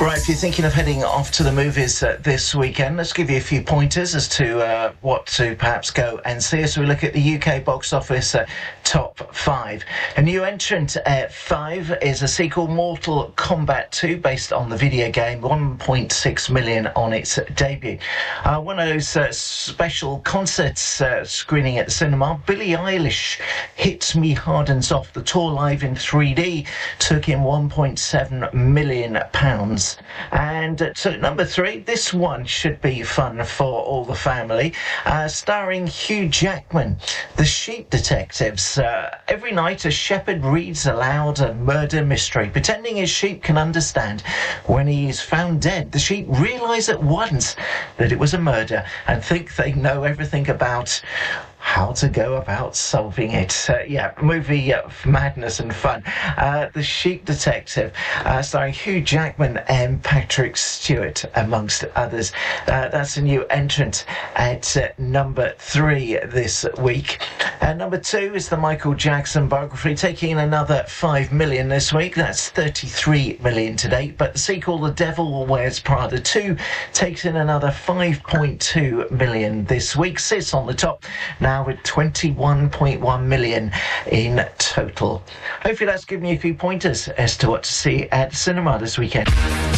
Right, if you're thinking of heading off to the movies this weekend, let's give you a few pointers as to what to perhaps go and see as we look at the UK box office top 5. A new entrant at 5 is a sequel, Mortal Kombat 2, based on the video game, 1.6 million on its debut. One of those special concerts screening at the cinema, Billie Eilish, Hits Me Hard and Soft, the tour live in 3D, took in £1.7 million. And so number 3, this one should be fun for all the family, starring Hugh Jackman, The Sheep Detectives. Every night a shepherd reads aloud a murder mystery. Pretending his sheep can understand, when he is found dead, the sheep realise at once that it was a murder and think they know everything about how to go about solving it. Movie madness and fun. The Sheep Detective, starring Hugh Jackman and Patrick Stewart, amongst others. That's a new entrant at number 3 this week. Number 2 is the Michael Jackson biography, taking in another 5 million this week. That's 33 million to date. But the sequel, The Devil Wears Prada 2, takes in another 5.2 million this week. Sits on the top now with 21.1 million in total. Hopefully that's given you a few pointers as to what to see at the cinema this weekend.